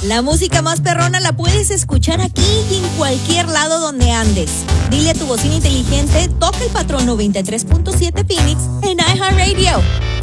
La música más perrona la puedes escuchar aquí y en cualquier lado donde andes. Dile a tu bocina inteligente, toca el patrón 93.7 Phoenix en iHeartRadio.